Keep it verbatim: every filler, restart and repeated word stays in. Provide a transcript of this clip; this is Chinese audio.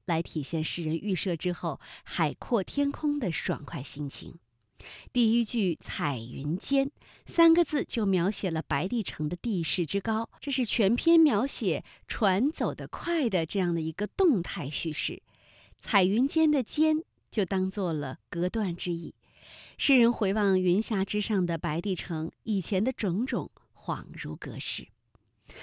来体现诗人预设之后海阔天空的爽快心情。第一句“彩云间”三个字就描写了白帝城的地势之高，这是全篇描写船走得快的这样的一个动态叙事。彩云间的间就当做了隔断之意。诗人回望云霞之上的白帝城，以前的种种恍如隔世。